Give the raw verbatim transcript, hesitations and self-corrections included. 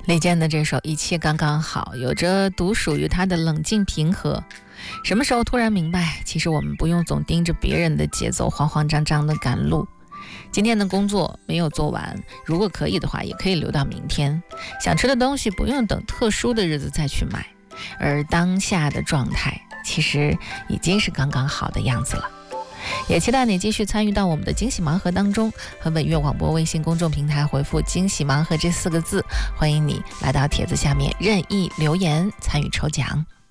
李健的这首《一切刚刚好》有着独属于他的冷静平和。什么时候突然明白，其实我们不用总盯着别人的节奏，慌慌张张的赶路。今天的工作没有做完，如果可以的话，也可以留到明天。想吃的东西不用等特殊的日子再去买，而当下的状态其实已经是刚刚好的样子了。也期待你继续参与到我们的惊喜盲盒当中，和本月广播微信公众平台回复惊喜盲盒这四个字，欢迎你来到帖子下面任意留言参与抽奖。